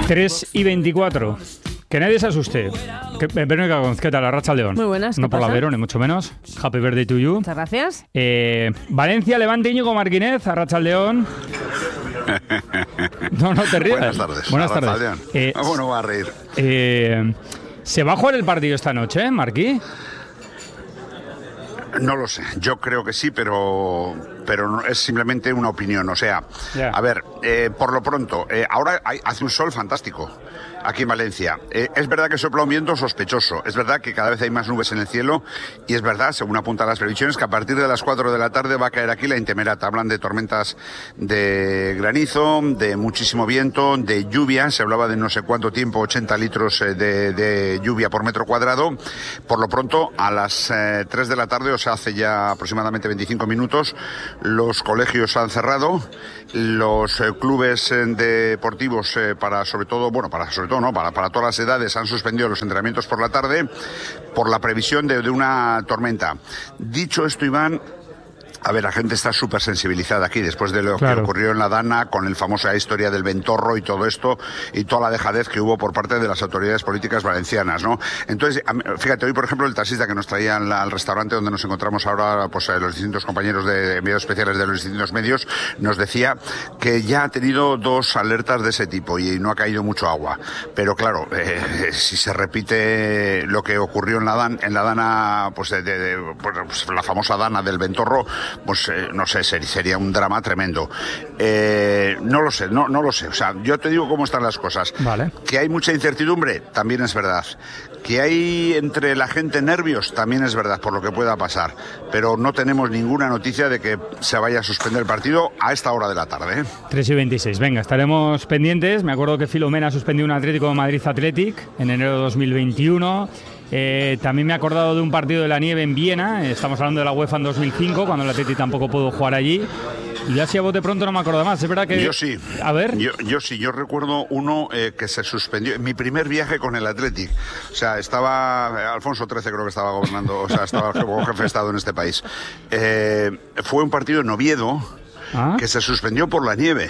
3:24. Que nadie se asuste. Verónica Gómez, ¿qué tal? Arratsaldeon. Muy buenas. No por pasa? la Vero, ni mucho menos. Happy birthday to you. Muchas gracias. Valencia, Levante, Íñigo Martínez, Arratsaldeon. No te rías. Buenas tardes. Buenas tardes. Bueno, va a reír. ¿Se va a jugar el partido esta noche, Marquí? No lo sé, yo creo que sí, pero no, es simplemente una opinión. O sea, a ver, por lo pronto, ahora hace un sol fantástico aquí en Valencia. Es verdad que sopla un viento sospechoso, es verdad que cada vez hay más nubes en el cielo y es verdad, según apuntan las previsiones, que a partir de las 4 de la tarde va a caer aquí la intemerata. Hablan de tormentas de granizo, de muchísimo viento, de lluvia. Se hablaba de no sé cuánto tiempo, 80 litros de lluvia por metro cuadrado. Por lo pronto, a las 3 de la tarde, o sea, hace ya aproximadamente 25 minutos, los colegios han cerrado, los clubes deportivos para todas las edades han suspendido los entrenamientos por la tarde por la previsión de una tormenta. Dicho esto, Iván, a ver, la gente está súper sensibilizada aquí después de lo que ocurrió en la Dana con la famosa historia del Ventorro y todo esto y toda la dejadez que hubo por parte de las autoridades políticas valencianas, ¿no? Entonces, fíjate, hoy por ejemplo el taxista que nos traía al restaurante donde nos encontramos ahora, pues los distintos compañeros de medios especiales de los distintos medios, nos decía que ya ha tenido 2 alertas de ese tipo y no ha caído mucho agua. Pero claro, si se repite lo que ocurrió en la Dana, pues la famosa Dana del Ventorro, pues no sé, sería un drama tremendo. No lo sé. O sea, yo te digo cómo están las cosas. Vale. Que hay mucha incertidumbre, también es verdad. Que hay entre la gente nervios, también es verdad, por lo que pueda pasar. Pero no tenemos ninguna noticia de que se vaya a suspender el partido a esta hora de la tarde. 3:26. Venga, estaremos pendientes. Me acuerdo que Filomena suspendió un Atlético de Madrid Athletic en enero de 2021. También me he acordado de un partido de la nieve en Viena. Estamos hablando de la UEFA en 2005, cuando el Atleti tampoco pudo jugar allí. Y así a bote pronto no me acuerdo más. Es verdad que... Yo sí. A ver. Yo sí. Yo recuerdo uno que se suspendió. En mi primer viaje con el Athletic. O sea, estaba... Alfonso XIII creo que estaba gobernando. O sea, estaba como jefe de Estado en este país. Fue un partido en Oviedo que se suspendió por la nieve.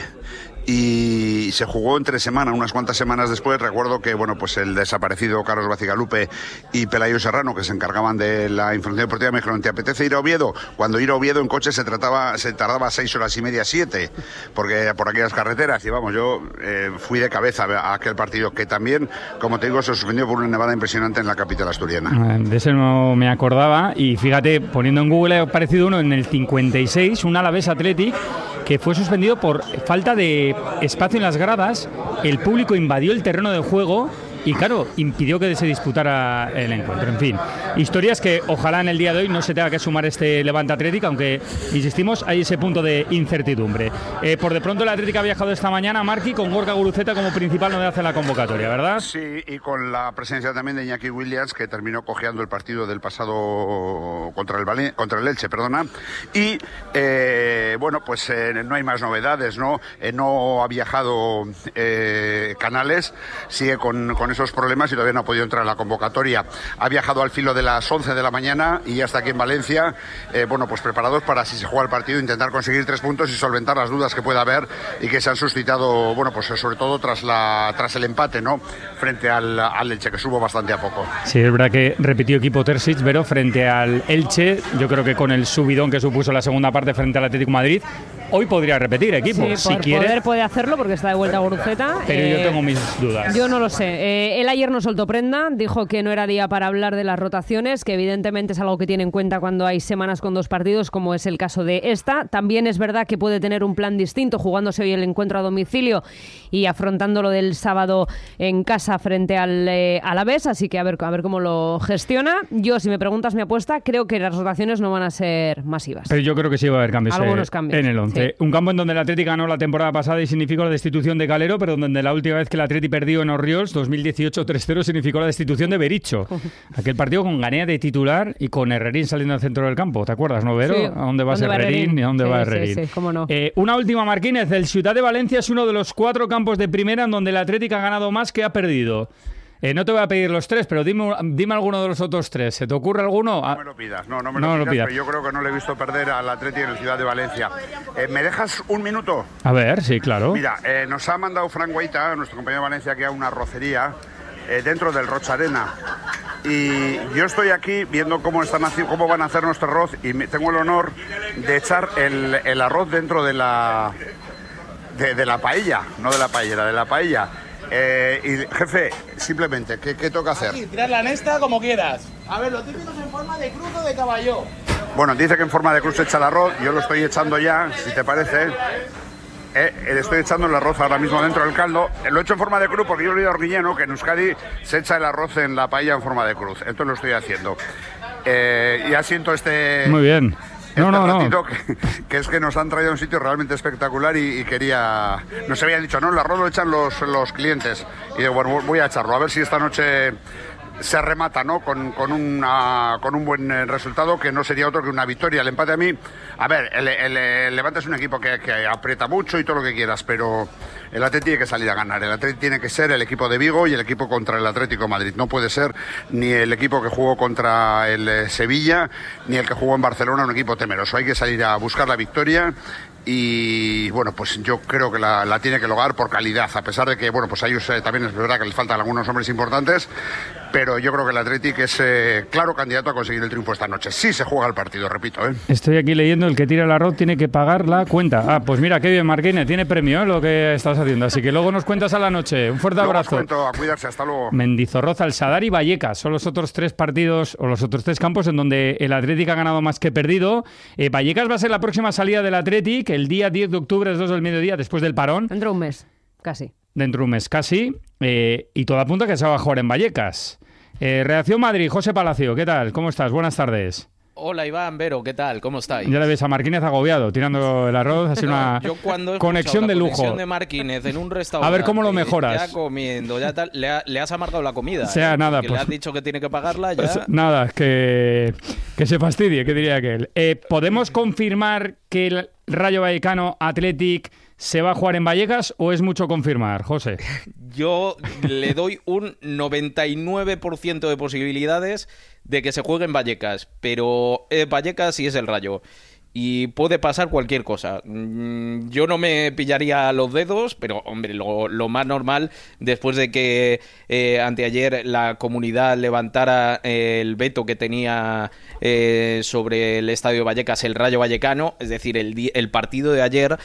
Y se jugó entre semana, unas cuantas semanas después. Recuerdo que, bueno, pues el desaparecido Carlos Bacigalupe y Pelayo Serrano, que se encargaban de la información deportiva, me dijeron: ¿te apetece ir a Oviedo? Cuando ir a Oviedo en coche se tardaba 6 horas y media, 7, porque por aquellas carreteras. Y vamos, yo fui de cabeza a aquel partido, que también, como te digo, se suspendió por una nevada impresionante en la capital asturiana. De ese no me acordaba. Y fíjate, poniendo en Google, ha aparecido uno en el 56, un Alavés Athletic, que fue suspendido por falta de espacio en las gradas. El público invadió el terreno de juego y, claro, impidió que se disputara el encuentro. En fin, historias que ojalá en el día de hoy no se tenga que sumar este Levante Athletic, aunque, insistimos, hay ese punto de incertidumbre. Por de pronto el Athletic ha viajado esta mañana, Marqui, con Gorka Guruceta como principal novedad en la convocatoria, ¿verdad? Sí, y con la presencia también de Iñaki Williams, que terminó cojeando el partido del pasado contra el Elche, y bueno, pues no hay más novedades, ¿no? No ha viajado Canales, sigue con esos problemas y todavía no ha podido entrar en la convocatoria. Ha viajado al filo de las 11 de la mañana y ya está aquí en Valencia, bueno, pues preparados para, si se juega el partido, intentar conseguir 3 puntos y solventar las dudas que pueda haber y que se han suscitado, bueno, pues sobre todo tras el empate, ¿no?, frente al Elche, que subo bastante a poco. Sí, es verdad que repitió equipo Terzic, pero frente al Elche, yo creo que con el subidón que supuso la segunda parte frente al Atlético de Madrid, hoy podría repetir equipo, sí, si quiere. Poder puede hacerlo porque está de vuelta Guruceta. Pero yo tengo mis dudas. Yo no lo sé. Él ayer no soltó prenda, dijo que no era día para hablar de las rotaciones, que evidentemente es algo que tiene en cuenta cuando hay semanas con 2 partidos, como es el caso de esta. También es verdad que puede tener un plan distinto, jugándose hoy el encuentro a domicilio y afrontándolo del sábado en casa frente al Alavés, así que a ver cómo lo gestiona. Yo, si me preguntas mi apuesta, creo que las rotaciones no van a ser masivas. Pero yo creo que sí va a haber cambios, algunos cambios en el 11. Sí. Un campo en donde el Athletic ganó la temporada pasada y significó la destitución de Calero, pero donde la última vez que el Athletic perdió en Orriols, 2018 3-0, significó la destitución de Bericho. Aquel partido con Ganea de titular y con Herrerín saliendo al centro del campo. ¿Te acuerdas, no, Vero? Sí. ¿A dónde va Herrerín y a dónde va Herrerín? Sí, cómo no. Una última, Martínez. El Ciudad de Valencia es uno de los 4 campos de primera en donde el Athletic ha ganado más que ha perdido. No te voy a pedir los 3, pero dime alguno de los otros 3. ¿Se te ocurre alguno? No me lo pidas, no me lo pidas, pero yo creo que no le he visto perder al Atleti en la ciudad de Valencia. ¿Me dejas un minuto? A ver, sí, claro. Mira, nos ha mandado Frank Guaita, nuestro compañero de Valencia, que a una arrocería dentro del Rocha Arena. Y yo estoy aquí viendo cómo van a hacer nuestro arroz y tengo el honor de echar el arroz dentro de la paella, no de la paellera, de la paella. Y jefe, simplemente, ¿qué toca hacer? Aquí, tirar la nesta como quieras. A ver, lo típico es en forma de cruz o de caballo. Bueno, dice que en forma de cruz se echa el arroz, yo lo estoy echando ya, si te parece. Le estoy echando el arroz ahora mismo dentro del caldo. Lo he hecho en forma de cruz porque yo he oído a Arguilleno que en Euskadi se echa el arroz en la paella en forma de cruz. Entonces lo estoy haciendo. Ya siento Muy bien. No. Que es que nos han traído a un sitio realmente espectacular y quería... Nos habían dicho, no, el arroz lo echan los clientes. Y digo, bueno, voy a echarlo, a ver si esta noche se remata, ¿no? Con un buen resultado, que no sería otro que una victoria. El empate a mí... A ver, el Levante es un equipo que aprieta mucho y todo lo que quieras, pero el Atleti tiene que salir a ganar. El Atleti tiene que ser el equipo de Vigo y el equipo contra el Atlético de Madrid. No puede ser ni el equipo que jugó contra el Sevilla, ni el que jugó en Barcelona, un equipo temeroso. Hay que salir a buscar la victoria. Y bueno, pues yo creo que la tiene que lograr por calidad, a pesar de que, bueno, pues a ellos también es verdad que les faltan algunos hombres importantes, pero yo creo que el Athletic es claro candidato a conseguir el triunfo esta noche. Sí se juega el partido, repito. Estoy aquí leyendo, el que tira el arroz tiene que pagar la cuenta. Pues mira, qué bien, Marquine, tiene premio lo que estás haciendo, así que luego nos cuentas a la noche. Un fuerte abrazo. Luego os cuento, a cuidarse, hasta luego. Mendizorroza, El Sadar y Vallecas son los otros 3 partidos, o los otros 3 campos en donde el Athletic ha ganado más que perdido. Vallecas va a ser la próxima salida del Athletic, el día 10 de octubre, a las 2 del mediodía, después del parón. Dentro de un mes, casi. Dentro de un mes, casi. Y todo apunta a que se va a jugar en Vallecas. Reacción Madrid, José Palacio, ¿qué tal? ¿Cómo estás? Buenas tardes. Hola Iván, Vero, ¿qué tal? ¿Cómo estáis? Ya le ves a Marquínez agobiado, tirando el arroz, así una conexión de lujo. Conexión de Marquínez en un restaurante. A ver cómo lo mejoras. Ya comiendo, ya tal, le has amargado la comida. Nada, pues, le has dicho que tiene que pagarla, ya... Pues, nada, que se fastidie, que diría aquel. ¿Podemos confirmar que el Rayo Vallecano Athletic se va a jugar en Vallecas o es mucho confirmar, José? Yo le doy un 99% de posibilidades de que se juegue en Vallecas, pero Vallecas sí es el Rayo y puede pasar cualquier cosa. Yo no me pillaría los dedos, pero hombre, lo más normal, después de que anteayer la comunidad levantara el veto que tenía sobre el estadio de Vallecas, el Rayo Vallecano, es decir, el partido de ayer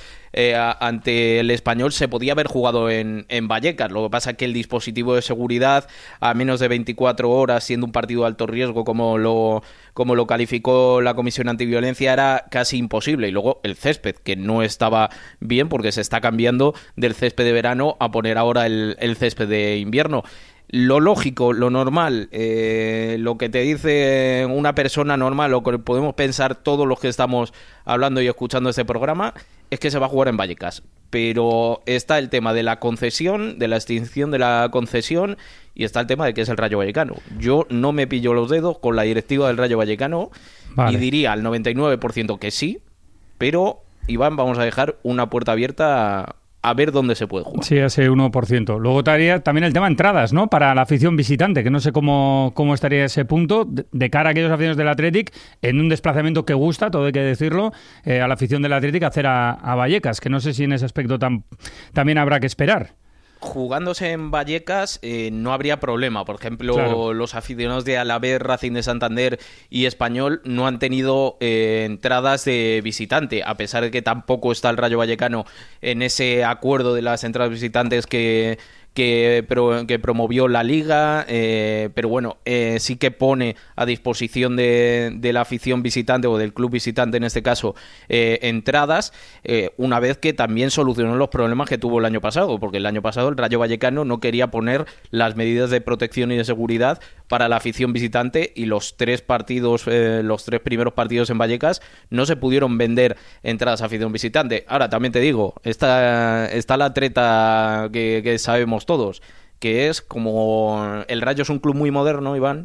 ante el Español se podía haber jugado en Vallecas. Lo que pasa es que el dispositivo de seguridad, a menos de 24 horas, siendo un partido de alto riesgo como lo calificó la Comisión Antiviolencia, era casi imposible. Y luego el césped, que no estaba bien porque se está cambiando del césped de verano a poner ahora el césped de invierno. Lo lógico, lo normal, lo que te dice una persona normal, lo que podemos pensar todos los que estamos hablando y escuchando este programa, es que se va a jugar en Vallecas. Pero está el tema de la concesión, de la extinción de la concesión, y está el tema de que es el Rayo Vallecano. Yo no me pillo los dedos con la directiva del Rayo Vallecano, vale, y diría al 99% que sí, pero, Iván, vamos a dejar una puerta abierta a ver dónde se puede jugar. Sí, ese 1%. Luego estaría también el tema entradas, ¿no? Para la afición visitante, que no sé cómo estaría ese punto, de cara a aquellos aficionados del Athletic, en un desplazamiento que gusta, todo hay que decirlo, a la afición del Athletic hacer a Vallecas, que no sé si en ese aspecto también habrá que esperar. Jugándose en Vallecas no habría problema. Por ejemplo, claro, los aficionados de Alavés, Racing de Santander y Español no han tenido entradas de visitante, a pesar de que tampoco está el Rayo Vallecano en ese acuerdo de las entradas visitantes que promovió la Liga, pero bueno, sí que pone a disposición de la afición visitante o del club visitante en este caso entradas, una vez que también solucionó los problemas que tuvo el año pasado, porque el año pasado el Rayo Vallecano no quería poner las medidas de protección y de seguridad para la afición visitante, y los 3 primeros partidos en Vallecas no se pudieron vender entradas a afición visitante. Ahora también te digo, está la treta que sabemos todos, que es como el Rayo es un club muy moderno, Iván,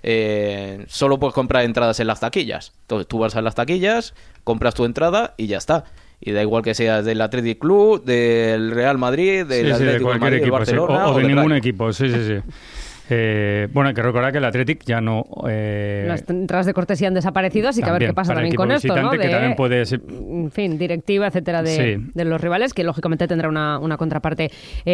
solo puedes comprar entradas en las taquillas. Entonces tú vas a las taquillas, compras tu entrada y ya está. Y da igual que seas del Athletic Club, del Real Madrid, del Atlético de Madrid, equipo, del Barcelona o de ningún equipo, sí. Bueno, hay que recordar que el Athletic ya no... Las entradas de cortesía han desaparecido, así que a ver qué pasa también con esto, ¿no? Que también puede ser... En fin, directiva, etcétera, de los rivales, que lógicamente tendrá una contraparte.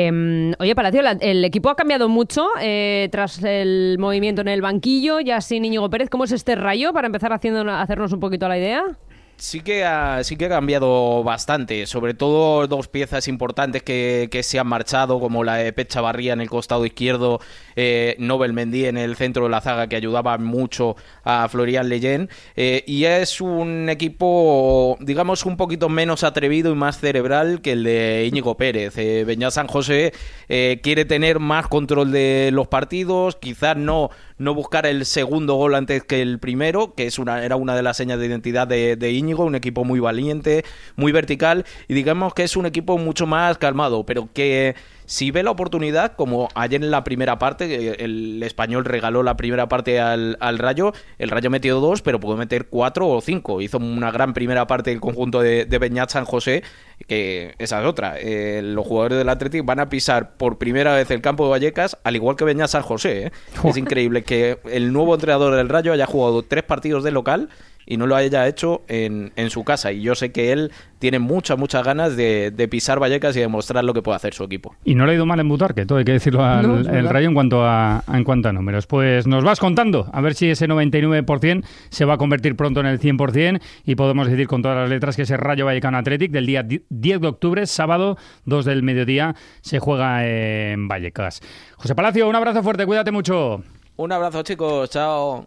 Oye, Palacio, el equipo ha cambiado mucho tras el movimiento en el banquillo, ya sin Íñigo Pérez. ¿Cómo es este Rayo, para empezar a hacernos un poquito la idea? Sí que ha cambiado bastante, sobre todo dos piezas importantes que se han marchado, como la de Pep Chavarría en el costado izquierdo, Nobel Mendy en el centro de la zaga, que ayudaba mucho a Florian Leyen, y es un equipo, digamos, un poquito menos atrevido y más cerebral que el de Íñigo Pérez. Beñat San José quiere tener más control de los partidos, quizás no buscar el segundo gol antes que el primero, que era una de las señas de identidad de Íñigo, un equipo muy valiente, muy vertical, y digamos que es un equipo mucho más calmado, pero que si ve la oportunidad, como ayer en la primera parte, el Español regaló la primera parte al Rayo, el Rayo metió 2, pero pudo meter 4 o 5. Hizo una gran primera parte el conjunto de Beñat San José, que esa es otra. Los jugadores del Athletic van a pisar por primera vez el campo de Vallecas, al igual que Beñat San José. Es increíble que el nuevo entrenador del Rayo haya jugado 3 partidos de local y no lo haya hecho en su casa, y yo sé que él tiene muchas ganas de pisar Vallecas y demostrar lo que puede hacer su equipo. Y no le ha ido mal en Butarque, todo hay que decirlo al Rayo en cuanto a números. Pues nos vas contando, a ver si ese 99% se va a convertir pronto en el 100% y podemos decir con todas las letras que ese Rayo Vallecano Athletic del día 10 de octubre, sábado, 2 del mediodía, se juega en Vallecas. José Palacio, un abrazo fuerte, cuídate mucho. Un abrazo, chicos, chao.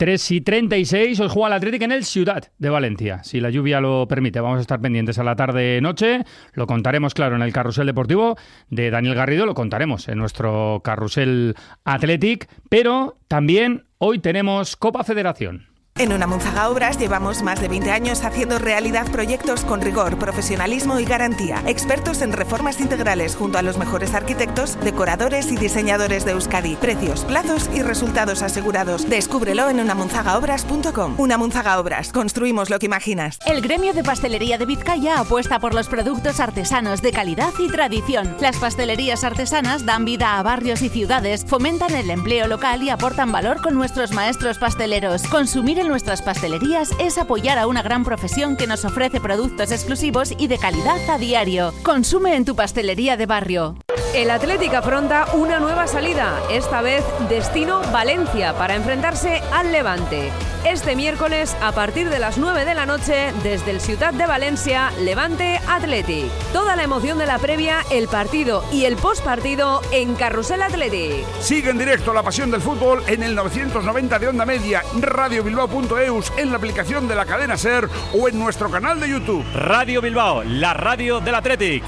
3:36, os juega el Athletic en el Ciudad de Valencia. Si la lluvia lo permite, vamos a estar pendientes a la tarde-noche. Lo contaremos, claro, en el carrusel deportivo de Daniel Garrido, lo contaremos en nuestro carrusel Athletic, pero también hoy tenemos Copa Federación. En Unamúnzaga Obras llevamos más de 20 años haciendo realidad proyectos con rigor, profesionalismo y garantía. Expertos en reformas integrales junto a los mejores arquitectos, decoradores y diseñadores de Euskadi. Precios, plazos y resultados asegurados. Descúbrelo en unamúnzagaobras.com. Unamúnzaga Obras. Construimos lo que imaginas. El gremio de pastelería de Vizcaya apuesta por los productos artesanos de calidad y tradición. Las pastelerías artesanas dan vida a barrios y ciudades, fomentan el empleo local y aportan valor con nuestros maestros pasteleros. Consumir en nuestras pastelerías es apoyar a una gran profesión que nos ofrece productos exclusivos y de calidad a diario. Consume en tu pastelería de barrio. El Athletic afronta una nueva salida, esta vez destino Valencia, para enfrentarse al Levante. Este miércoles, a partir de las 9 de la noche, desde el Ciutat de Valencia, Levante Athletic. Toda la emoción de la previa, el partido y el postpartido en Carrusel Athletic. Sigue en directo la pasión del fútbol en el 990 de Onda Media, radiobilbao.eus, en la aplicación de la cadena SER o en nuestro canal de YouTube. Radio Bilbao, la radio del Athletic.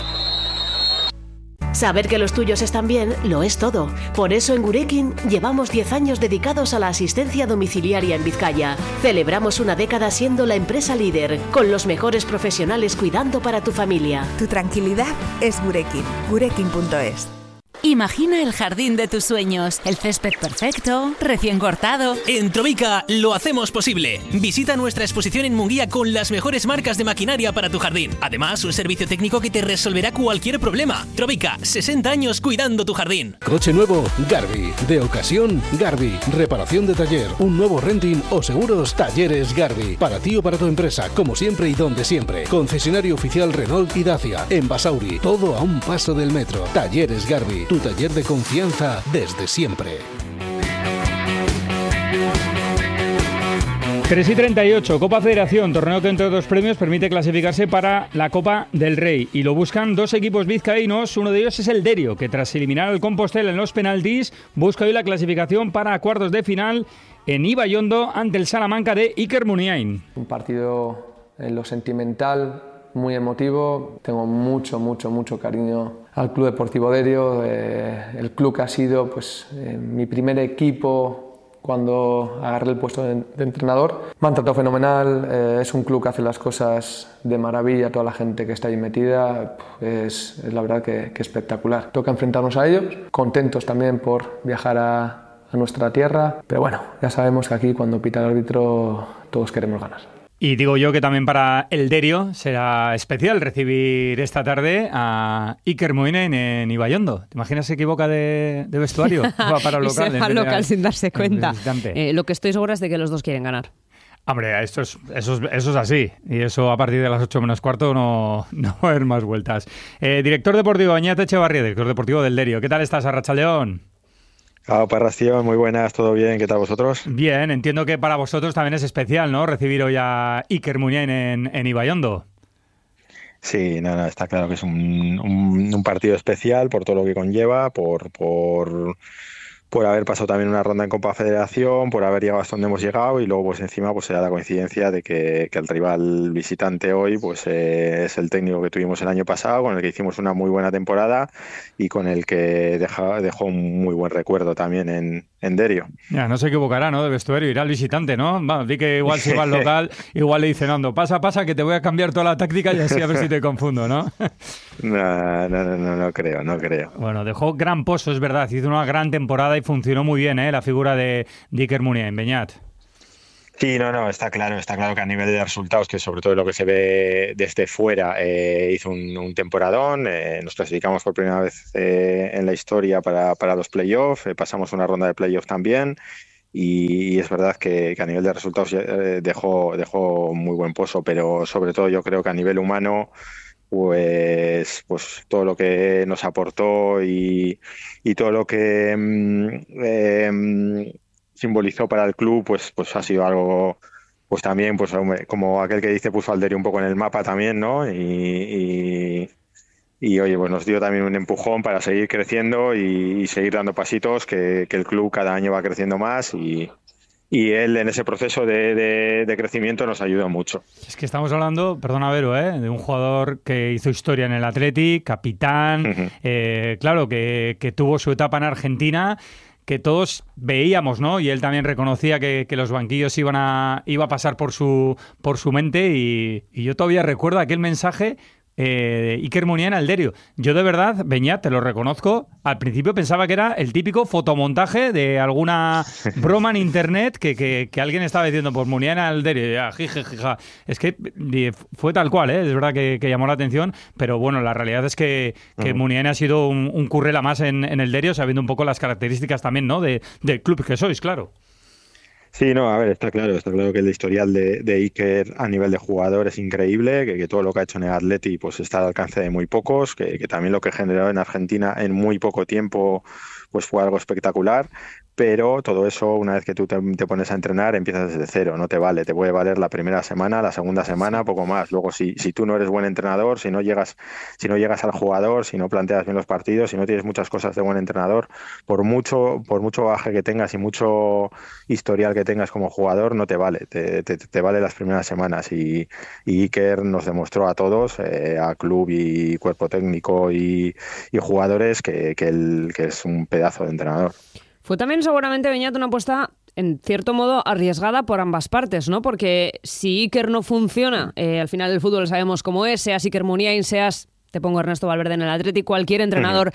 Saber que los tuyos están bien lo es todo. Por eso en Gurekin llevamos 10 años dedicados a la asistencia domiciliaria en Vizcaya. Celebramos una década siendo la empresa líder, con los mejores profesionales cuidando para tu familia. Tu tranquilidad es Gurekin. Gurekin.es. Imagina el jardín de tus sueños, el césped perfecto, recién cortado. En Trovica lo hacemos posible. Visita nuestra exposición en Munguía con las mejores marcas de maquinaria para tu jardín. Además, un servicio técnico que te resolverá cualquier problema. Trovica, 60 años cuidando tu jardín. Coche nuevo, Garbi. De ocasión, Garbi. Reparación de taller, un nuevo renting o seguros, Talleres Garbi. Para ti o para tu empresa, como siempre y donde siempre. Concesionario oficial Renault y Dacia. En Basauri, todo a un paso del metro. Talleres Garbi. Tu taller de confianza desde siempre. 3:38, Copa Federación, torneo que entre otros premios permite clasificarse para la Copa del Rey, y lo buscan dos equipos vizcaínos. Uno de ellos es el Derio, que tras eliminar al Compostela en los penaltis busca hoy la clasificación para cuartos de final en Ibaiondo ante el Salamanca de Iker Muniain. Un partido en lo sentimental muy emotivo. Tengo mucho cariño al Club Deportivo Derio, el club que ha sido mi primer equipo cuando agarré el puesto de entrenador. Me han tratado fenomenal, es un club que hace las cosas de maravilla, toda la gente que está ahí metida, es la verdad que espectacular. Toca enfrentarnos a ellos, contentos también por viajar a nuestra tierra, pero bueno, ya sabemos que aquí cuando pita el árbitro todos queremos ganar. Y digo yo que también para el Derio será especial recibir esta tarde a Iker Muniain en Ibaiondo. ¿Te imaginas se equivoca de vestuario? Va para el local. Y se va al local sin darse cuenta. Lo que estoy segura es de que los dos quieren ganar. Hombre, eso es así. Y eso a partir de las 8 menos cuarto no va a haber más vueltas. Director deportivo, Beñat Echevarría, director deportivo del Derio. ¿Qué tal estás, Arratsaldeon? Parración, muy buenas, ¿todo bien? ¿Qué tal vosotros? Bien, entiendo que para vosotros también es especial, ¿no? Recibir hoy a Iker Muniain en Ibaiondo. Sí, no, está claro que es un partido especial por todo lo que conlleva, por haber pasado también una ronda en Copa Federación, por haber llegado hasta donde hemos llegado y luego pues encima pues se da la coincidencia de que el rival visitante hoy pues es el técnico que tuvimos el año pasado, con el que hicimos una muy buena temporada y con el que dejó un muy buen recuerdo también en Derio. Ya, no se equivocará, ¿no? De vestuario, irá al visitante, ¿no? Vamos, di que igual si va al local, igual le dice Nando, pasa, que te voy a cambiar toda la táctica y así a ver si te confundo, ¿no? No creo. Bueno, dejó gran pozo, es verdad, hizo una gran temporada y funcionó muy bien, la figura de Iker Muniain, Beñat. Sí, está claro que a nivel de resultados, que sobre todo lo que se ve desde fuera, hizo un temporadón, nos clasificamos por primera vez en la historia para los playoffs, pasamos una ronda de playoffs también y es verdad que a nivel de resultados dejó muy buen pozo, pero sobre todo yo creo que a nivel humano pues todo lo que nos aportó y todo lo que simbolizó para el club pues ha sido algo pues también pues como aquel que dice puso al Derio un poco en el mapa también, ¿no? Y oye, pues nos dio también un empujón para seguir creciendo y seguir dando pasitos, que el club cada año va creciendo más y él en ese proceso de crecimiento nos ayudó mucho. Es que estamos hablando, perdona Vero, de un jugador que hizo historia en el Athletic, capitán, claro, que tuvo su etapa en Argentina, que todos veíamos, ¿no? Y él también reconocía que los banquillos iba a pasar por su mente y yo todavía recuerdo aquel mensaje Iker Muniain al Derio. Yo de verdad, Beñat, te lo reconozco, al principio pensaba que era el típico fotomontaje de alguna broma en internet que alguien estaba diciendo pues Muniain al Derio, ya, jija. Es que fue tal cual, es verdad que llamó la atención, pero bueno, la realidad es que Muniain ha sido un currela más en el Derio, sabiendo un poco las características también, ¿no? del club que sois, claro. Sí, a ver, está claro que el historial de Iker a nivel de jugador es increíble, que todo lo que ha hecho en el Atleti pues está al alcance de muy pocos, que también lo que generó en Argentina en muy poco tiempo pues fue algo espectacular, pero todo eso una vez que tú te pones a entrenar empiezas desde cero, no te vale, te puede valer la primera semana, la segunda semana, poco más. Luego si tú no eres buen entrenador, si no llegas al jugador, si no planteas bien los partidos, si no tienes muchas cosas de buen entrenador, por mucho bagaje que tengas y mucho historial que tengas como jugador, no te vale, te vale las primeras semanas y Iker nos demostró a todos, a club y cuerpo técnico y jugadores que es un pedazo de entrenador. Fue también seguramente, Beñat, una apuesta en cierto modo arriesgada por ambas partes, ¿no? Porque si Iker no funciona, al final del fútbol sabemos cómo es, seas Iker Muniain, te pongo Ernesto Valverde en el Athletic, cualquier entrenador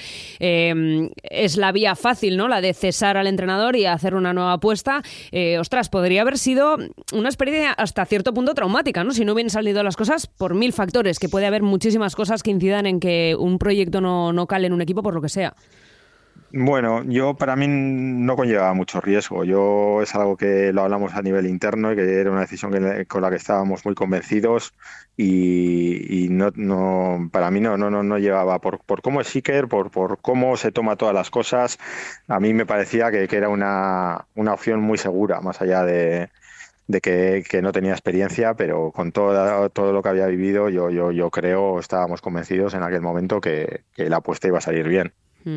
es la vía fácil, ¿no? La de cesar al entrenador y hacer una nueva apuesta. Podría haber sido una experiencia hasta cierto punto traumática, ¿no? Si no hubieran salido las cosas por 1000 factores, que puede haber muchísimas cosas que incidan en que un proyecto no cale en un equipo por lo que sea. Bueno, para mí no conllevaba mucho riesgo. Es algo que lo hablamos a nivel interno y que era una decisión con la que estábamos muy convencidos y para mí no llevaba por cómo es Iker, por cómo se toma todas las cosas. A mí me parecía que era una opción muy segura, más allá de que no tenía experiencia, pero con todo lo que había vivido, yo creo, estábamos convencidos en aquel momento que la apuesta iba a salir bien.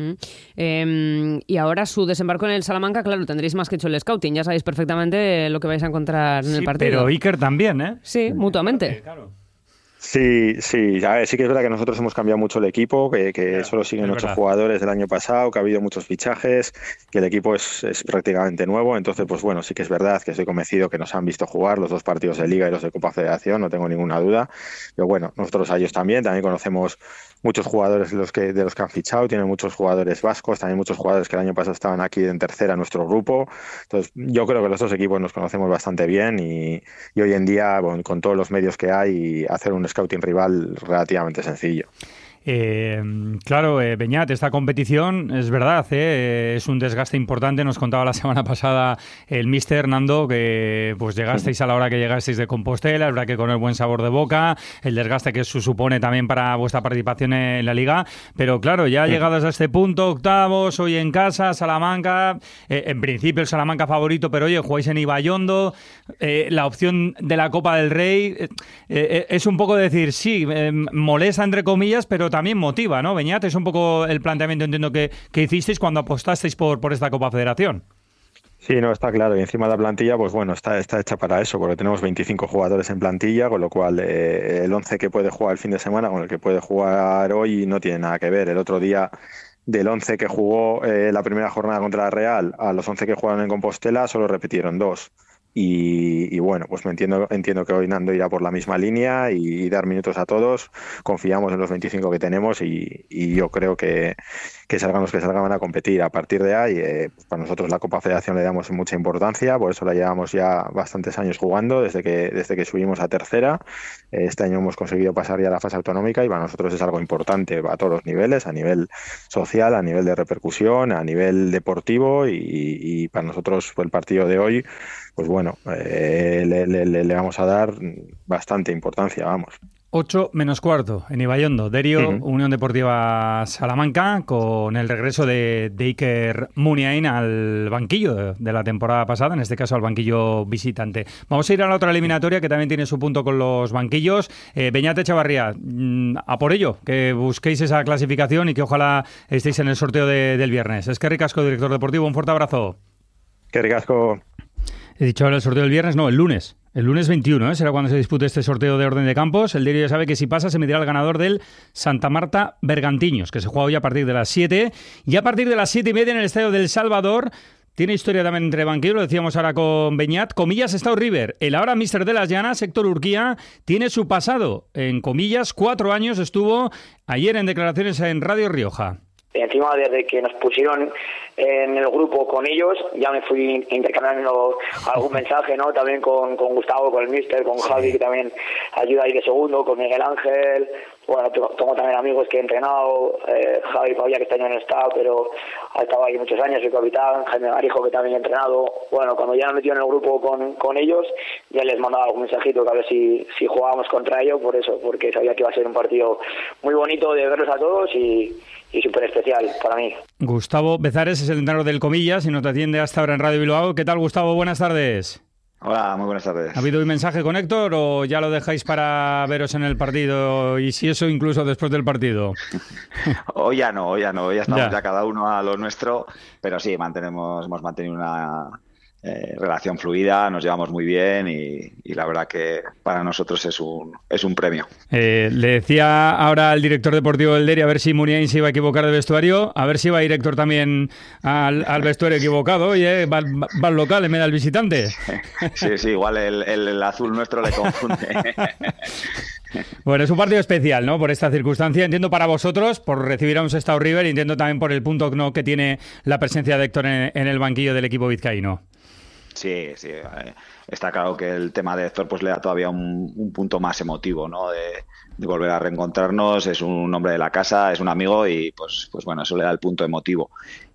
Y ahora su desembarco en el Salamanca, claro, tendréis más que hecho el scouting, ya sabéis perfectamente lo que vais a encontrar en el partido. Pero Iker también, ¿eh? Sí, mutuamente. Sí, Sí, a ver, sí que es verdad que nosotros hemos cambiado mucho el equipo, que solo siguen 8 jugadores del año pasado, que ha habido muchos fichajes, que el equipo es prácticamente nuevo, entonces pues bueno, sí que es verdad que estoy convencido que nos han visto jugar los 2 partidos de Liga y los de Copa Federación, no tengo ninguna duda, pero bueno, nosotros a ellos también conocemos muchos jugadores de los que han fichado, tienen muchos jugadores vascos, también muchos jugadores que el año pasado estaban aquí en tercera en nuestro grupo, entonces yo creo que los 2 equipos nos conocemos bastante bien y hoy en día, bueno, con todos los medios que hay, hacer un scouting rival relativamente sencillo. Claro, Beñat, esta competición es verdad, es un desgaste importante. Nos contaba la semana pasada el míster Nando que pues llegasteis a la hora que llegasteis de Compostela, es verdad que con el buen sabor de boca, el desgaste que eso supone también para vuestra participación en la Liga, pero claro, ya llegados a este punto, octavos, hoy en casa, Salamanca, en principio el Salamanca favorito, pero oye, jugáis en Ibaiondo, la opción de la Copa del Rey, es un poco decir, sí, molesta entre comillas, pero también motiva, ¿no, Beñat? Es un poco el planteamiento, entiendo, que hicisteis cuando apostasteis por esta Copa Federación. Sí, no, está claro. Y encima la plantilla, pues bueno, está hecha para eso, porque tenemos 25 jugadores en plantilla, con lo cual el 11 que puede jugar el fin de semana con el que puede jugar hoy no tiene nada que ver. El otro día, del 11 que jugó la primera jornada contra la Real, a los 11 que jugaron en Compostela, solo repitieron 2. Y bueno, pues entiendo que hoy Nando irá por la misma línea y dar minutos a todos. Confiamos en los 25 que tenemos y yo creo que salgan los que salgan van a competir. A partir de ahí, para nosotros la Copa Federación le damos mucha importancia, por eso la llevamos ya bastantes años jugando, desde que subimos a tercera. Este año hemos conseguido pasar ya a la fase autonómica y para nosotros es algo importante a todos los niveles, a nivel social, a nivel de repercusión, a nivel deportivo y para nosotros el partido de hoy, pues bueno, le vamos a dar bastante importancia, vamos. 8 menos cuarto en Ibaiondo, Derio, Unión Deportiva Salamanca, con el regreso de Iker Muniain al banquillo de la temporada pasada, en este caso al banquillo visitante. Vamos a ir a la otra eliminatoria que también tiene su punto con los banquillos. Beñat Echavarría, a por ello, que busquéis esa clasificación y que ojalá estéis en el sorteo del viernes. Eskerrik asko, director deportivo, un fuerte abrazo. Eskerrik asko. He dicho ahora el sorteo del viernes, no, el lunes. El lunes 21, será cuando se dispute este sorteo de orden de campos. El Derio ya sabe que si pasa se medirá el ganador del Santa Marta Bergantiños, que se juega hoy a partir de las 7. Y a partir de las 7:30 en el Estadio del Salvador. Tiene historia también entre banquillos, lo decíamos ahora con Beñat. Comillas, Estado River. El ahora míster de las Llanas, Héctor Urquía, tiene su pasado. En comillas, 4 años estuvo ayer en declaraciones en Radio Rioja. Y encima, desde que nos pusieron en el grupo con ellos, ya me fui intercambiando algún mensaje, ¿no? También con Gustavo, con el míster, con Javi, que también ayuda ahí de segundo, con Miguel Ángel. Bueno, tengo también amigos que he entrenado, Javi Pavía, que este año no está, pero ha estado ahí muchos años, el capitán, Jaime Marijo, que también he entrenado. Bueno, cuando ya me metí en el grupo con ellos, ya les mandaba algún mensajito que a ver si jugábamos contra ellos, por eso, porque sabía que iba a ser un partido muy bonito de verlos a todos y súper especial para mí. Gustavo Bezares es el entrenador del Comillas y nos atiende hasta ahora en Radio Bilbao. ¿Qué tal, Gustavo? Buenas tardes. Hola, muy buenas tardes. ¿Ha habido un mensaje con Héctor o ya lo dejáis para veros en el partido y si eso incluso después del partido? Hoy ya no, hoy estamos ya cada uno a lo nuestro, pero sí, hemos mantenido una relación fluida, nos llevamos muy bien y la verdad que para nosotros es un premio. Le decía ahora al director deportivo del Derio a ver si Muniain se iba a equivocar de vestuario, a ver si va a ir Héctor también al vestuario equivocado. Oye, va al local en vez del visitante. Sí, igual el azul nuestro le confunde. Bueno, es un partido especial, ¿no? Por esta circunstancia, entiendo para vosotros, por recibir a un Sestao River, entiendo también por el punto que tiene la presencia de Héctor en el banquillo del equipo vizcaíno. Sí, está claro que el tema de Héctor pues le da todavía un punto más emotivo, ¿no? De volver a reencontrarnos, es un hombre de la casa, es un amigo y pues bueno, eso le da el punto emotivo.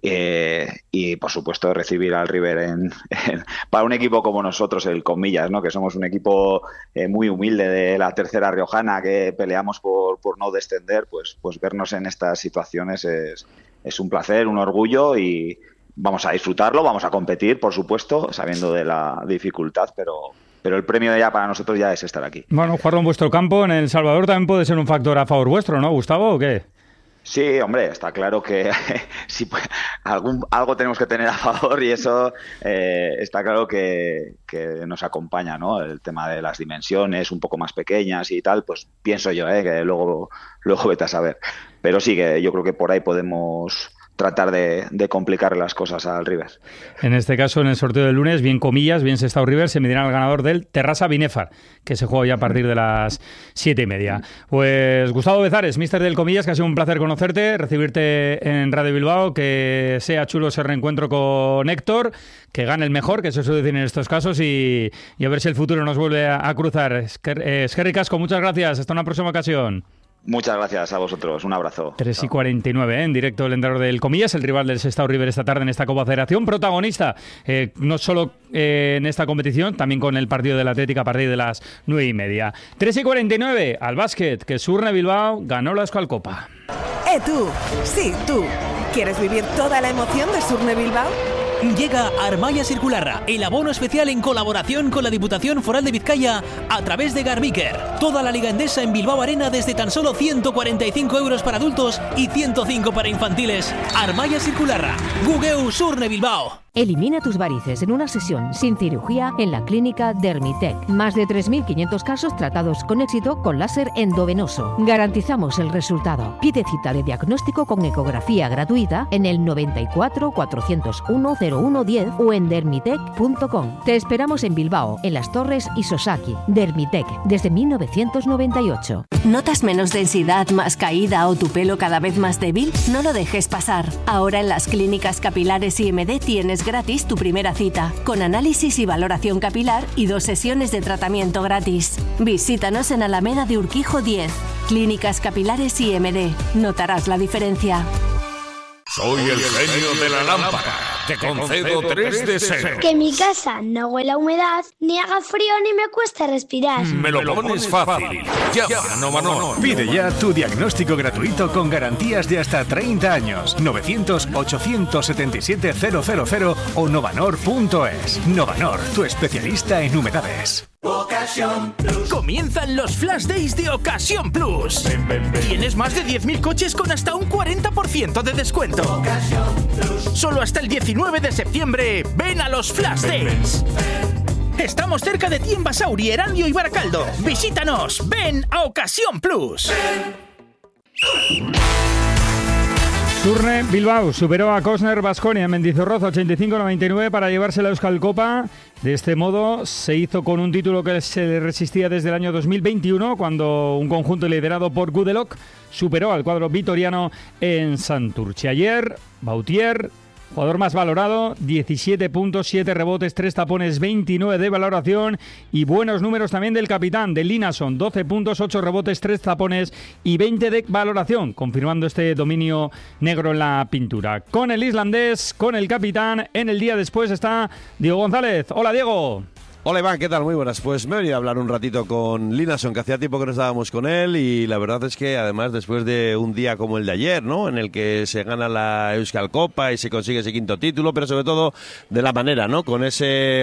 Y por supuesto recibir al River para un equipo como nosotros, el Comillas, ¿no? Que somos un equipo muy humilde de la tercera riojana, que peleamos por no descender, pues vernos en estas situaciones es un placer, un orgullo y vamos a disfrutarlo, vamos a competir, por supuesto, sabiendo de la dificultad, pero el premio ya para nosotros ya es estar aquí. Bueno, jugarlo en vuestro campo, en El Salvador, también puede ser un factor a favor vuestro, ¿no, Gustavo, o qué? Sí, hombre, está claro que sí, algo tenemos que tener a favor y eso está claro que nos acompaña, ¿no? El tema de las dimensiones un poco más pequeñas y tal, pues pienso yo, que luego vete a saber. Pero sí, que yo creo que por ahí podemos tratar de complicar las cosas al River. En este caso, en el sorteo del lunes, bien comillas, bien Sestao River, se medirán al ganador del Terrassa Binefar, que se juega ya a partir de las 7:30. Pues Gustavo Bezares, míster del Comillas, que ha sido un placer conocerte, recibirte en Radio Bilbao, que sea chulo ese reencuentro con Héctor, que gane el mejor, que se suele decir en estos casos, y a ver si el futuro nos vuelve a cruzar. Eskerrik asko, muchas gracias, hasta una próxima ocasión. Muchas gracias a vosotros, un abrazo. 3:49, en directo el entrenador del Comillas, el rival del Sestao River esta tarde en esta Copa Federación, protagonista no solo en esta competición, también con el partido del Atlético a partir de las 9:30. 3:49, al básquet, que Surne Bilbao ganó la Euskalcopa. Tú, sí, tú, ¿quieres vivir toda la emoción de Surne Bilbao? Llega Armaya Circularra, el abono especial en colaboración con la Diputación Foral de Vizcaya a través de Garbiker. Toda la Liga Endesa en Bilbao Arena desde tan solo 145 euros para adultos y 105 para infantiles. Armaya Circularra, Gugeu Surne Bilbao. Elimina tus varices en una sesión sin cirugía en la clínica Dermitec. Más de 3.500 casos tratados con éxito con láser endovenoso. Garantizamos el resultado. Pide cita de diagnóstico con ecografía gratuita en el 94 401 0110 o en dermitec.com. Te esperamos en Bilbao, en Las Torres y Sosaki. Dermitec, desde 1998. ¿Notas menos densidad, más caída o tu pelo cada vez más débil? No lo dejes pasar. Ahora en las clínicas capilares IMD tienes gratis tu primera cita, con análisis y valoración capilar y 2 sesiones de tratamiento gratis. Visítanos en Alameda de Urquijo 10. Clínicas Capilares IMD. Notarás la diferencia. Soy el genio de la lámpara. Te concedo 3 deseos. Que mi casa no huela a humedad, ni haga frío ni me cueste respirar. Me lo pones fácil. Llama a Novanor. Pide ya tu diagnóstico gratuito con garantías de hasta 30 años. 900-877-000 o novanor.es. Novanor, tu especialista en humedades. Ocasión Plus. Comienzan los Flash Days de Ocasión Plus. Tienes más de 10.000 coches con hasta un 40% de descuento. Ocasión Plus. Solo hasta el 19 de septiembre. Ven a los Flash Days. Estamos cerca de ti en Basauri, Erandio y Baracaldo. Visítanos. Ven a Ocasión Plus. Surne Bilbao superó a Cosner Baskonia en Mendizorroza 85-99 para llevarse la Euskalcopa. De este modo se hizo con un título que se resistía desde el año 2021, cuando un conjunto liderado por Gudelok superó al cuadro vitoriano en Santurce. Ayer, Bautier, jugador más valorado, 17 puntos, 7 rebotes, 3 tapones, 29 de valoración, y buenos números también del capitán, de Linason, 12 puntos, 8 rebotes, 3 tapones y 20 de valoración, confirmando este dominio negro en la pintura. Con el islandés, con el capitán, en el día después está Diego González. Hola, Diego. Hola Iván, ¿qué tal? Muy buenas. Pues me he venido a hablar un ratito con Linason, que hacía tiempo que no estábamos con él, y la verdad es que además después de un día como el de ayer, ¿no?, en el que se gana la Euskalcopa y se consigue ese 5.º título, pero sobre todo de la manera, ¿no?, con ese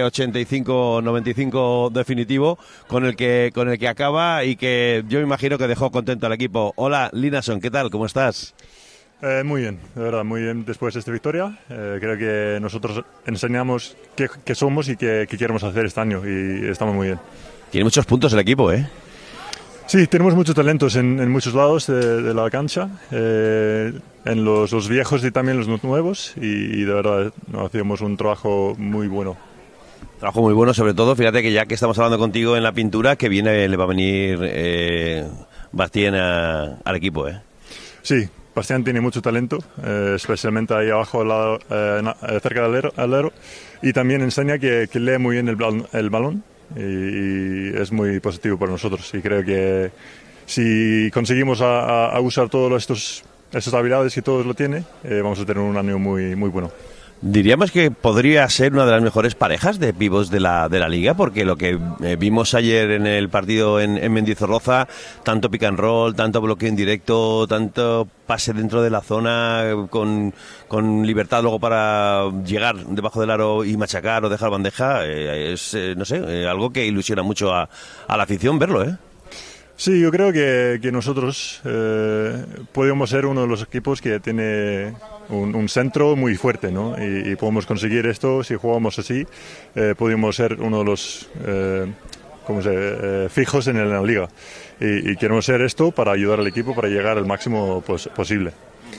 85-95 definitivo con el que acaba, y que yo me imagino que dejó contento al equipo. Hola Linason, ¿qué tal? ¿Cómo estás? Muy bien, de verdad, muy bien después de esta victoria. Creo que nosotros enseñamos qué somos y qué queremos hacer este año, y estamos muy bien. Tiene muchos puntos el equipo, ¿eh? Sí, tenemos muchos talentos en muchos lados de la cancha, en los viejos y también los nuevos, y de verdad hacemos un trabajo muy bueno. Trabajo muy bueno, sobre todo, fíjate que ya que estamos hablando contigo en la pintura, que viene, le va a venir Bastien al equipo, ¿eh? Sí, Bastián tiene mucho talento, especialmente ahí abajo cerca del alero, y también enseña que lee muy bien el balón, y es muy positivo para nosotros, y creo que si conseguimos a usar todas estas habilidades que todos lo tienen, vamos a tener un año muy, muy bueno. Diríamos que podría ser una de las mejores parejas de pivots de la liga, porque lo que vimos ayer en el partido en Mendizorroza, tanto pick and roll, tanto bloqueo indirecto, tanto pase dentro de la zona con libertad luego para llegar debajo del aro y machacar o dejar bandeja, es no sé, algo que ilusiona mucho a la afición verlo, ¿eh? Sí, yo creo que nosotros podemos ser uno de los equipos que tiene un centro muy fuerte, ¿no? Y podemos conseguir esto si jugamos así. Podemos ser uno de los fijos en la liga. Y queremos ser esto para ayudar al equipo para llegar al máximo posible.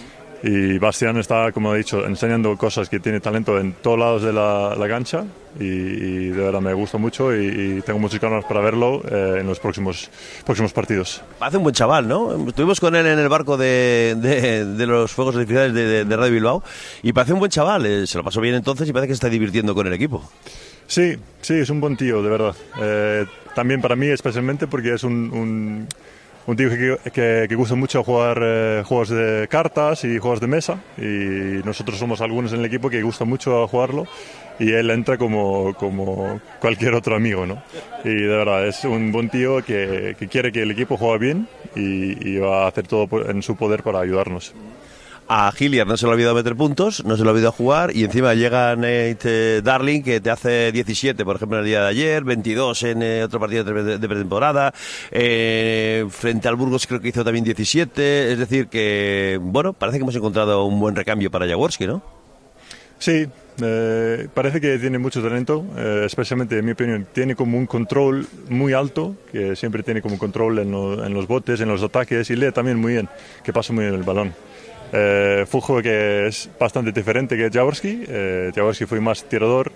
Y Bastián está, como he dicho, enseñando cosas, que tiene talento en todos lados de la cancha y de verdad me gusta mucho y tengo muchas ganas para verlo en los próximos partidos. Hace un buen chaval, ¿no? Estuvimos con él en el barco de los fuegos artificiales de Radio Bilbao y parece un buen chaval, se lo pasó bien entonces y parece que se está divirtiendo con el equipo. Sí, es un buen tío, de verdad. También para mí especialmente porque es un tío que gusta mucho jugar juegos de cartas y juegos de mesa y nosotros somos algunos en el equipo que gusta mucho jugarlo y él entra como cualquier otro amigo, ¿no? Y de verdad es un buen tío que quiere que el equipo juegue bien y va a hacer todo en su poder para ayudarnos. A Hilliard no se le ha olvidado meter puntos, no se le ha olvidado jugar y encima llega Nate Darling que te hace 17, por ejemplo, en el día de ayer, 22 en otro partido de pretemporada, frente al Burgos creo que hizo también 17, es decir que, bueno, parece que hemos encontrado un buen recambio para Jaworski, ¿no? Sí, parece que tiene mucho talento, especialmente en mi opinión, tiene como un control muy alto, que siempre tiene como control en los botes, en los ataques y lee también muy bien, que pasa muy bien el balón. Fujo que es bastante diferente que Jaworski. Jaworski fue más tirador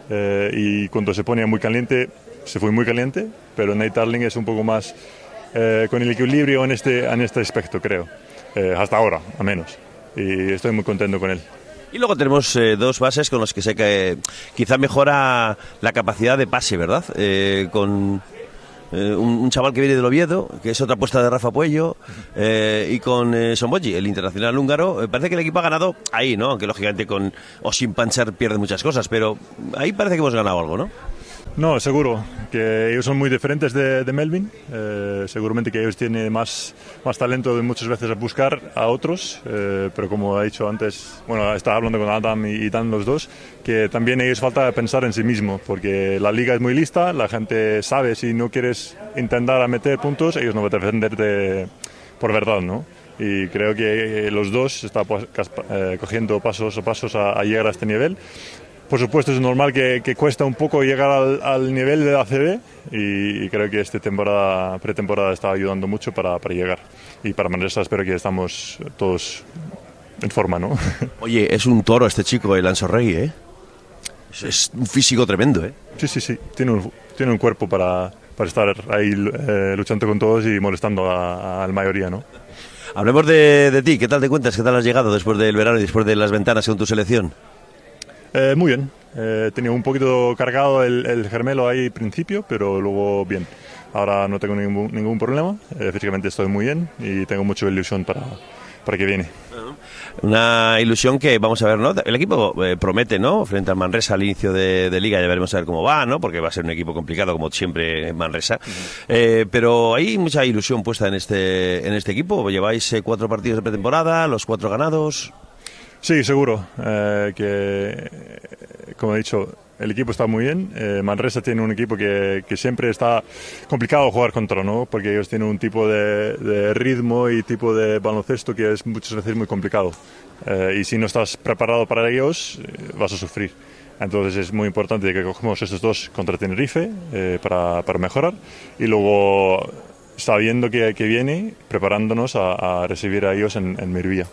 y cuando se ponía muy caliente se fue muy caliente, pero Nate Darling es un poco más con el equilibrio en este aspecto, creo, hasta ahora, al menos, y estoy muy contento con él. Y luego tenemos dos bases con los que sé que quizá mejora la capacidad de pase, ¿verdad? Con un chaval que viene del Oviedo, que es otra apuesta de Rafa Puello, y con Somboji, el internacional húngaro. Parece que el equipo ha ganado ahí, ¿no? Aunque lógicamente con Osim Pancher pierde muchas cosas, pero ahí parece que hemos ganado algo, ¿no? No, seguro, que ellos son muy diferentes de Melvin, seguramente que ellos tienen más talento de muchas veces a buscar a otros, pero como he dicho antes, bueno, estaba hablando con Adam y Dan los dos, que también ellos falta pensar en sí mismos, porque la liga es muy lista, la gente sabe si no quieres intentar a meter puntos, ellos no van a defenderte por verdad, ¿no? Y creo que los dos están cogiendo pasos a llegar a este nivel. Por supuesto es normal que cuesta un poco llegar al nivel de la ACB y creo que esta pretemporada está ayudando mucho para llegar. Y para Manresa espero que estamos todos en forma, ¿no? Oye, es un toro este chico, el Ansorregui, ¿eh? Es un físico tremendo, ¿eh? Sí. Tiene un cuerpo para estar ahí luchando con todos y molestando a la mayoría, ¿no? Hablemos de ti. ¿Qué tal te cuentas? ¿Qué tal has llegado después del verano y después de las ventanas con tu selección? Muy bien, tenía un poquito cargado el gemelo ahí al principio, pero luego bien. Ahora no tengo ningún problema, físicamente estoy muy bien y tengo mucha ilusión para que viene. Una ilusión que vamos a ver, ¿no? El equipo promete, ¿no? Frente al Manresa al inicio de Liga, ya veremos a ver cómo va, ¿no? Porque va a ser un equipo complicado como siempre en Manresa. Pero hay mucha ilusión puesta en este equipo. Lleváis 4 partidos de pretemporada, los 4 ganados. Sí, seguro. Que, como he dicho, el equipo está muy bien. Manresa tiene un equipo que siempre está complicado jugar contra, ¿no? Porque ellos tienen un tipo de ritmo y tipo de baloncesto que es muchas veces muy complicado. Y si no estás preparado para ellos, vas a sufrir. Entonces es muy importante que cogemos estos dos contra Tenerife para mejorar. Y luego, sabiendo que viene, preparándonos a recibir a ellos en Miribilla.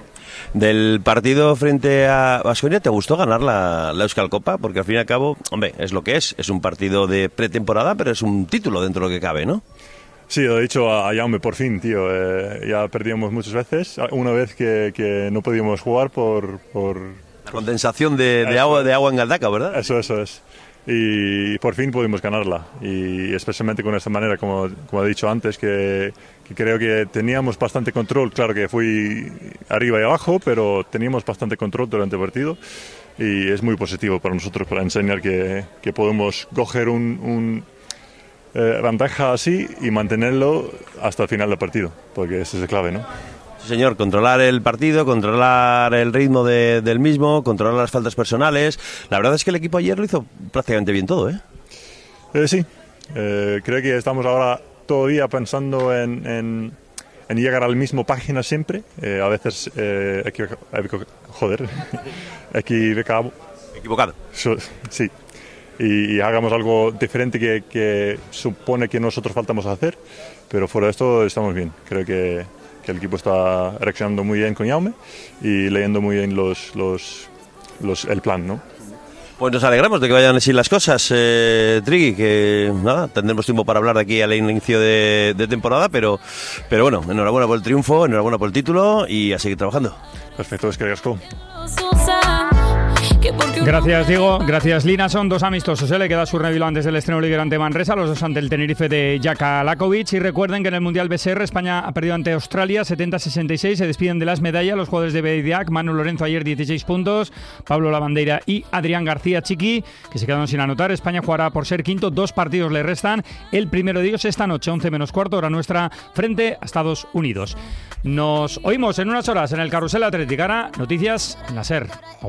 Del partido frente a Baskonia, ¿te gustó ganar la Euskal Copa? Porque al fin y al cabo, hombre, es lo que es un partido de pretemporada, pero es un título dentro de lo que cabe, ¿no? Sí, lo he dicho a Jaume, por fin, tío. Ya perdíamos muchas veces. Una vez que no podíamos jugar por... La condensación de agua en Galdaca, ¿verdad? Eso es. Y por fin pudimos ganarla. Y especialmente con esta manera, como he dicho antes, que creo que teníamos bastante control. Claro que fui arriba y abajo, pero teníamos bastante control durante el partido. Y es muy positivo para nosotros, para enseñar que podemos coger un ventaja así y mantenerlo hasta el final del partido, porque esa es la clave, ¿no? Sí, señor, controlar el partido, controlar el ritmo del mismo, controlar las faltas personales. La verdad es que el equipo ayer lo hizo prácticamente bien todo, ¿eh? Sí, creo que estamos ahora todavía pensando en llegar a la misma página siempre. A veces equivocado. Sí. Y hagamos algo diferente que supone que nosotros faltamos a hacer, pero fuera de esto estamos bien. Creo que el equipo está reaccionando muy bien con Jaume y leyendo muy bien el plan, ¿no? Pues nos alegramos de que vayan así las cosas, Trigui, que nada, tendremos tiempo para hablar de aquí al inicio de temporada, pero bueno, enhorabuena por el triunfo, enhorabuena por el título y a seguir trabajando. Perfecto, es que Gasco. Gracias, Diego. Gracias, Lina. Son 2 amistosos. Le queda su revilo antes del estreno Liga ante Manresa, los 2 ante el Tenerife de Jaka Lakovic. Y recuerden que en el Mundial BSR España ha perdido ante Australia 70-66. Se despiden de las medallas los jugadores de Beidiac. Manu Lorenzo ayer 16 puntos. Pablo Lavandeira y Adrián García Chiqui, que se quedaron sin anotar. España jugará por ser quinto. 2 partidos le restan. El primero de ellos esta noche, 11 menos cuarto, hora nuestra, frente a Estados Unidos. Nos oímos en unas horas en el Carrusel Atlético. Ahora, noticias en la SER.